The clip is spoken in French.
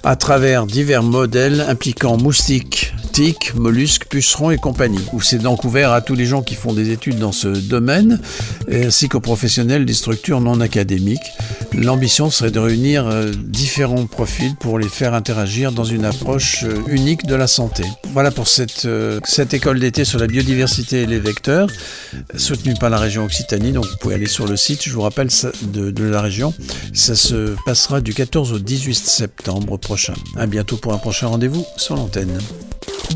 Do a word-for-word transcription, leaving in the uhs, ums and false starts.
à travers divers modèles impliquant moustiques, tiques, mollusques, pucerons et compagnie. Où c'est donc ouvert à tous les gens qui font des études dans ce domaine, ainsi qu'aux professionnels des structures non académiques. L'ambition serait de réunir euh, différents profils pour les faire interagir dans une approche euh, unique de la santé. Voilà pour cette, euh, cette école d'été sur la biodiversité et les vecteurs, soutenue par la région Occitanie. Donc vous pouvez aller sur le site, je vous rappelle, ça, de, de la région. Ça se passera du quatorze au dix-huit septembre prochain. À bientôt pour un prochain rendez-vous sur l'antenne.